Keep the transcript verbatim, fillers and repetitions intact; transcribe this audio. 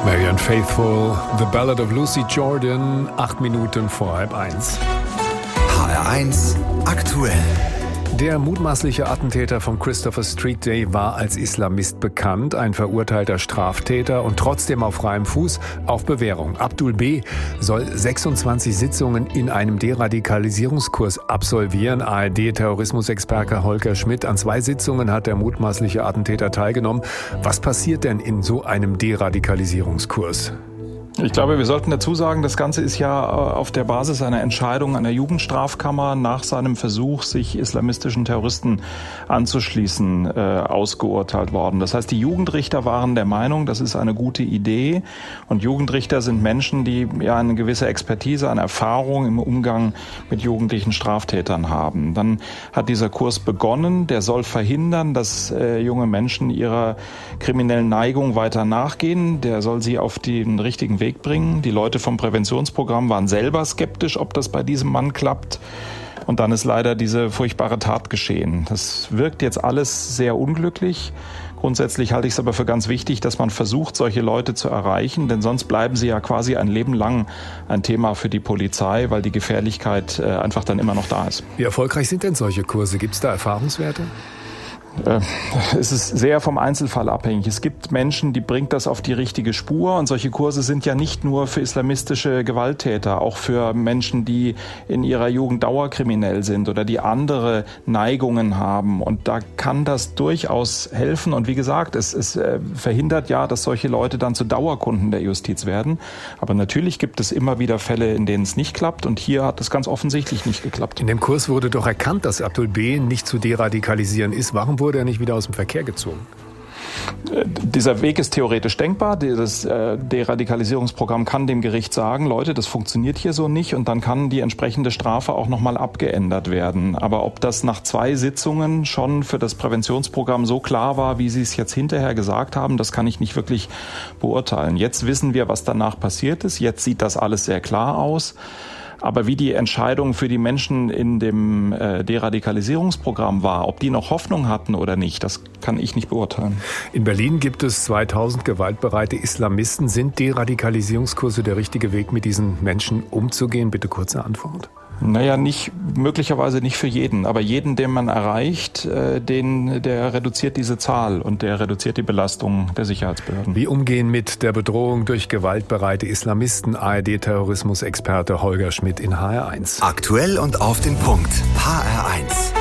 Marianne Faithfull, The Ballad of Lucy Jordan, acht Minuten vor halb eins. H R eins aktuell. Der mutmaßliche Attentäter vom Christopher Street Day war als Islamist bekannt, ein verurteilter Straftäter und trotzdem auf freiem Fuß auf Bewährung. Abdul B. soll sechsundzwanzig Sitzungen in einem Deradikalisierungskurs absolvieren. A R D-Terrorismusexperte Holger Schmidt. An zwei Sitzungen hat der mutmaßliche Attentäter teilgenommen. Was passiert denn in so einem Deradikalisierungskurs? Ich glaube, wir sollten dazu sagen, das Ganze ist ja auf der Basis einer Entscheidung einer Jugendstrafkammer nach seinem Versuch, sich islamistischen Terroristen anzuschließen, äh, ausgeurteilt worden. Das heißt, die Jugendrichter waren der Meinung, das ist eine gute Idee. Und Jugendrichter sind Menschen, die ja eine gewisse Expertise, eine Erfahrung im Umgang mit jugendlichen Straftätern haben. Dann hat dieser Kurs begonnen. Der soll verhindern, dass äh, junge Menschen ihrer kriminellen Neigung weiter nachgehen. Der soll sie auf den richtigen Weg bringen. Die Leute vom Präventionsprogramm waren selber skeptisch, ob das bei diesem Mann klappt. Und dann ist leider diese furchtbare Tat geschehen. Das wirkt jetzt alles sehr unglücklich. Grundsätzlich halte ich es aber für ganz wichtig, dass man versucht, solche Leute zu erreichen, denn sonst bleiben sie ja quasi ein Leben lang ein Thema für die Polizei, weil die Gefährlichkeit einfach dann immer noch da ist. Wie erfolgreich sind denn solche Kurse? Gibt es da Erfahrungswerte? Es ist sehr vom Einzelfall abhängig. Es gibt Menschen, die bringt das auf die richtige Spur, und solche Kurse sind ja nicht nur für islamistische Gewalttäter, auch für Menschen, die in ihrer Jugend dauerkriminell sind oder die andere Neigungen haben, und da kann das durchaus helfen, und wie gesagt, es, es verhindert ja, dass solche Leute dann zu Dauerkunden der Justiz werden, aber natürlich gibt es immer wieder Fälle, in denen es nicht klappt, und hier hat es ganz offensichtlich nicht geklappt. In dem Kurs wurde doch erkannt, dass Abdul B. nicht zu deradikalisieren ist. Warum wurde er nicht wieder aus dem Verkehr gezogen? Dieser Weg ist theoretisch denkbar. Das Deradikalisierungsprogramm kann dem Gericht sagen, Leute, das funktioniert hier so nicht, und dann kann die entsprechende Strafe auch nochmal abgeändert werden. Aber ob das nach zwei Sitzungen schon für das Präventionsprogramm so klar war, wie Sie es jetzt hinterher gesagt haben, das kann ich nicht wirklich beurteilen. Jetzt wissen wir, was danach passiert ist. Jetzt sieht das alles sehr klar aus. Aber wie die Entscheidung für die Menschen in dem äh, Deradikalisierungsprogramm war, ob die noch Hoffnung hatten oder nicht, das kann ich nicht beurteilen. In Berlin gibt es zweitausend gewaltbereite Islamisten. Sind Deradikalisierungskurse der richtige Weg, mit diesen Menschen umzugehen? Bitte kurze Antwort. Naja, nicht, möglicherweise nicht für jeden, aber jeden, den man erreicht, äh, den, der reduziert diese Zahl und der reduziert die Belastung der Sicherheitsbehörden. Wie umgehen mit der Bedrohung durch gewaltbereite Islamisten? A R D-Terrorismusexperte Holger Schmidt in H R eins. Aktuell und auf den Punkt. H R eins.